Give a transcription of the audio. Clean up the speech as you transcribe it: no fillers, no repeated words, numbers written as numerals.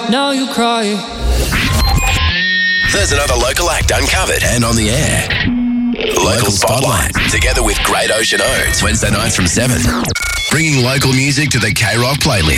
now you cry. There's another local act uncovered and on the air. Local Spotlight, together with Great Ocean Oats, Wednesday nights from 7. Bringing local music to the K-Rock playlist.